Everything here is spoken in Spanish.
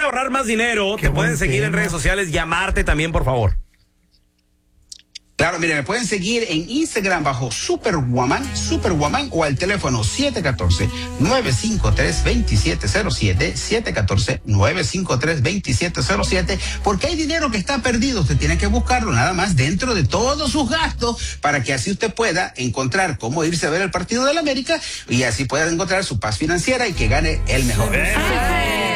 ahorrar más dinero, te pueden seguir en redes sociales, llamarte también, por favor. Claro, mire, me pueden seguir en Instagram bajo Superwoman o al teléfono 714-953-2707, 714-953-2707, porque hay dinero que está perdido, usted tiene que buscarlo nada más dentro de todos sus gastos para que así usted pueda encontrar cómo irse a ver el partido del América y así pueda encontrar su paz financiera y que gane el mejor.